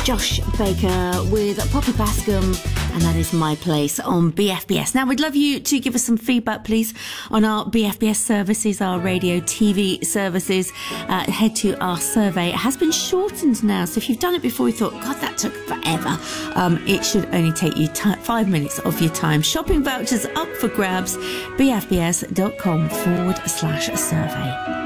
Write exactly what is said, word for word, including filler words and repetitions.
Josh Baker with Poppy Bascom, and that is My Place on B F B S. Now, we'd love you to give us some feedback, please, on our B F B S services, our radio, T V services. Uh, head to our survey. It has been shortened now, so if you've done it before, you thought, God, that took forever, um, it should only take you t- five minutes of your time. Shopping vouchers up for grabs, bfbs.com forward slash survey.